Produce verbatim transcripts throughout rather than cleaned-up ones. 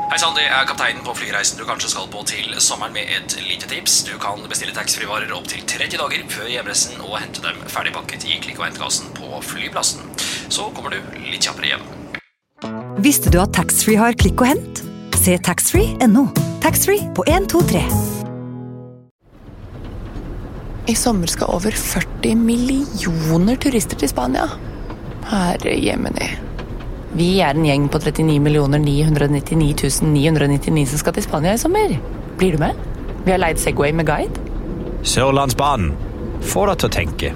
Hei Sandy, jeg er kapteinen på flyreisen du kanskje skal på til sommeren med et lite tips. Du kan bestille taxfree-varer opp til tretti dager før hjemreisen og hente dem ferdigpakket i klikk- og hentekassen på flyplassen. Så kommer du litt kjappere hjem. Visste du at taxfree har klikk og hent? Se taxfree punktum no. Taxfree på en to tre. I sommer skal over førti millioner turister til Spania. Herre Jemini. Vi er en gjeng på trettini millioner ni hundre nittini tusen ni hundre nittini som skal til Spania i sommer. Blir du med? Vi har leid Segway med guide. Sørlandsbanen. Få deg til å tenke.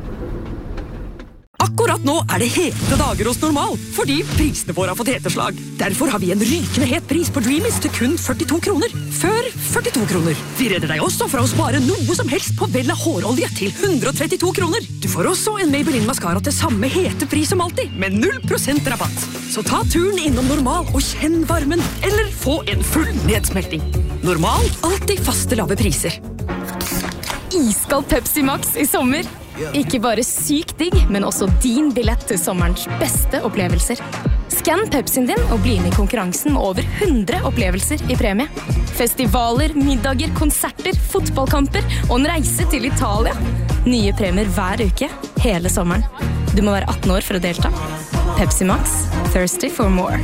Akkurat nå er det hete dager hos Normal, fordi prisene våre har fått heteslag. Derfor har vi en rykende het pris på Dreamies til kun førtito kroner. Før førtito kroner. Vi redder deg også fra å spare noe som helst på Vella hårolje til hundre og trettito kroner. Du får også en Maybelline Mascara til samme hete pris som alltid, med null prosent rabatt. Så ta turen innom Normal og kjenn varmen, eller få en full nedsmelting. Normal, alltid faste lave priser. Iskald Pepsi Max i sommer. Ikke bare sykt digg, men også din billett til sommerens beste opplevelser. Skann Pepsien din og bli med i konkurransen med over hundre opplevelser i premie. Festivaler, middager, konserter, fotballkamper og en reise til Italia. Nye premier hver uke, hele sommeren. Du må være atten år for å delta. Pepsi Max, thirsty for more.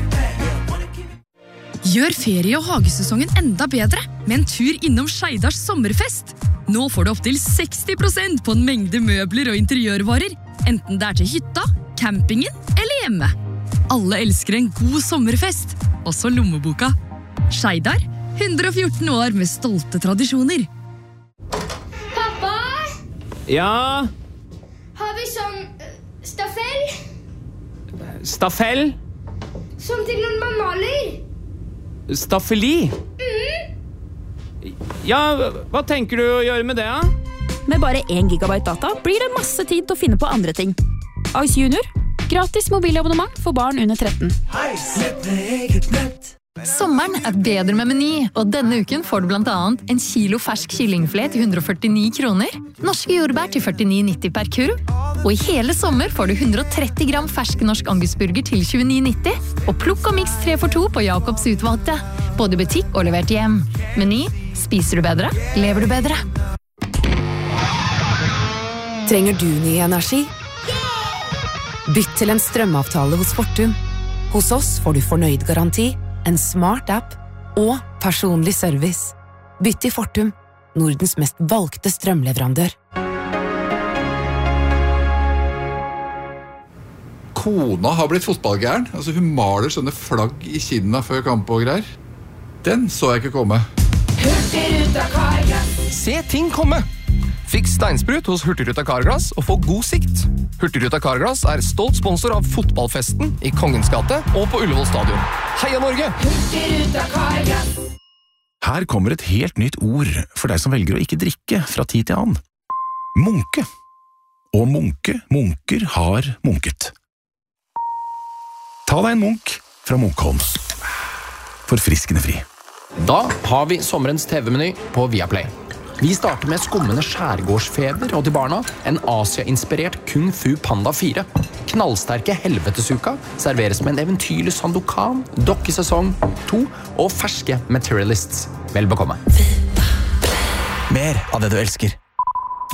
Gjør ferie- og hagesesongen enda bedre med en tur innom Skeidars sommerfest. Nå får du opp til seksti prosent på en mengde møbler og interiørvarer, enten det er til hytta, campingen eller hjemme. Alle elsker en god sommerfest, også lommeboka. Skeidar, hundre og fjorten år med stolte tradisjoner. Pappa? Ja? Har vi sånn uh, staffell? Staffell? Sånn til når man maler? Staffeli? Mm. Ja, hva tenker du å gjøre med det, da? Med bare en gigabyte data blir det masse tid til å finne på andre ting. Ice Junior, gratis mobilabonnement for barn under tretten. Sommeren er bedre med Meny, og denne uken får du blant annet en kilo fersk kyllingfilet til hundre og førtini kroner, norske jordbær til førtini nitti per kurv, og i hele sommer får du hundre og tretti gram fersk norsk angusburger til tjueni nitti, og plukk og miks tre for to på Jacobs utvalgte, både i butikk og levert hjem. Meny, spiser du bedre, lever du bedre. Trenger du ny energi? Bytt til en strømavtale hos Fortum. Hos oss får du fornøyd garanti, en smart app og personlig service. Bytt til Fortum, Nordens mest valgte strømleverandør. Kona har blitt fotballgæren. Altså, hun maler sånne flagg i kinna før kamp og greier. Den så jeg ikke komme. Hurtigruta Carglass. Se ting komme! Fiks steinsprut hos Hurtigruta Carglass og få god sikt. Hurtigruta Carglass er stolt sponsor av fotballfesten i Kongens gate og på Ullevål stadion. Heia Norge! Hurtigruta Carglass. Her kommer et helt nytt ord for deg som velger å ikke drikke fra tid til annen. Munke. Og munke, munker har munket. Ta deg en munk fra Munkholms. Forfriskende fri. Da har vi sommerens T V-meny på Viaplay. Vi starter med skummende skjærgårdsfeber og til barna en Asia-inspirert Kung Fu Panda fire. Knallsterke helvetesuka serveres med en eventyrlig Sandokan, dokkesesong to og ferske Materialists. Vel bekomme. Mer av det du elsker.